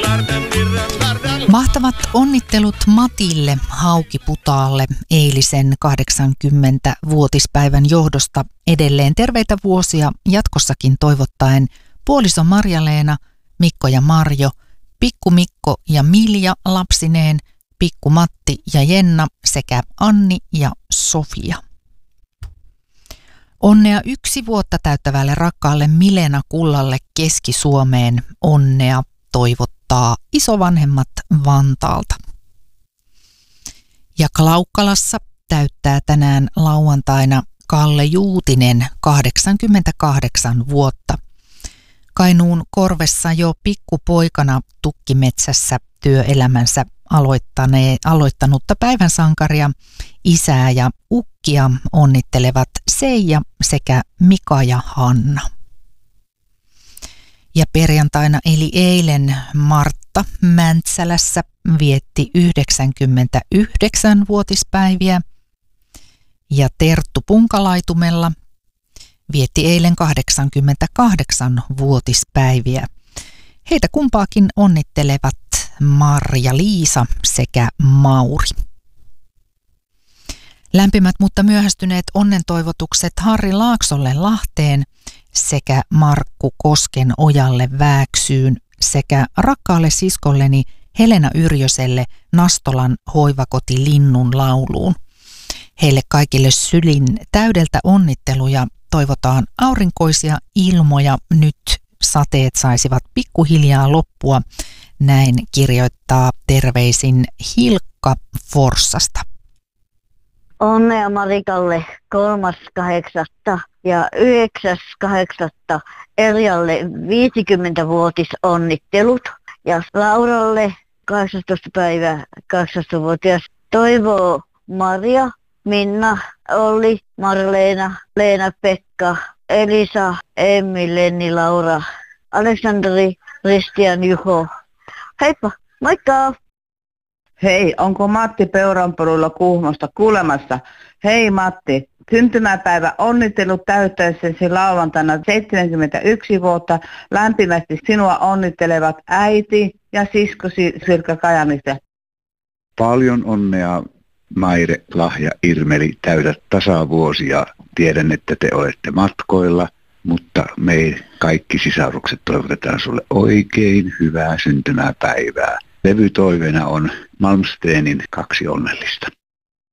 Mahtavat onnittelut Matille Haukiputaalle eilisen 80-vuotispäivän johdosta. Edelleen terveitä vuosia jatkossakin toivottaen puoliso Marja-Leena, Mikko ja Marjo, pikku Mikko ja Milja lapsineen, pikku Matti ja Jenna sekä Anni ja Sofia. Onnea 1 vuotta täyttävälle rakkaalle Milena Kullalle Keski-Suomeen. Onnea toivottaa isovanhemmat Vantaalta. Ja Klaukkalassa täyttää tänään lauantaina Kalle Juutinen 88 vuotta. Kainuun Korvessa jo pikkupoikana tukkimetsässä työelämänsä aloittanutta päivänsankaria, isää ja ukkia onnittelevat Seija sekä Mika ja Hanna. Ja perjantaina eli eilen Martta Mäntsälässä vietti 99-vuotispäiviä ja Terttu Punkalaitumella vietti eilen 88-vuotispäiviä. Heitä kumpaakin onnittelevat Marja-Liisa sekä Mauri. Lämpimät, mutta myöhästyneet onnentoivotukset Harri Laaksolle Lahteen sekä Markku Kosken Ojalle Vääksyyn sekä rakkaalle siskolleni Helena Yrjöselle Nastolan hoivakoti Linnun lauluun. Heille kaikille sylin täydeltä onnitteluja, toivotaan aurinkoisia ilmoja, nyt sateet saisivat pikkuhiljaa loppua. Näin kirjoittaa terveisin Hilkka Forssasta. Onnea Marikalle 3.8. ja 9.8. Erjalle 50-vuotisonnittelut ja Lauralle 18. päivä 12-vuotias toivoo Maria, Minna, Olli, Marleena, Leena, Pekka, Elisa, Emmi, Lenni, Laura, Aleksandri, Ristian, Juho. Heippa, moikka! Hei, onko Matti Peuranporulla Kuhmosta kuulemassa? Hei Matti, syntymäpäivä onnittelut täyttäessäsi lauantaina 71 vuotta. Lämpimästi sinua onnittelevat äiti ja siskosi Sirkka Kajanista. Paljon onnea Maire, Lahja, Irmeli, täytät tasavuosia. Tiedän, että te olette matkoilla, mutta me kaikki sisarukset toivotetaan sulle oikein hyvää syntymäpäivää. Levytoiveena on Malmsteenin 2 onnellista.